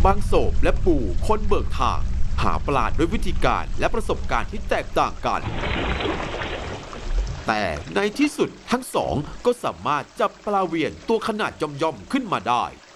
างโศบและปู่คนเบิกทางหาปลาด้วยวิธีการและประสบการณ์ที่แตกต่างกันแต่ในที่สุดทั้งสองก็สามารถจับปลาเวียนตัวขนาดย่อมๆขึ้นมาได้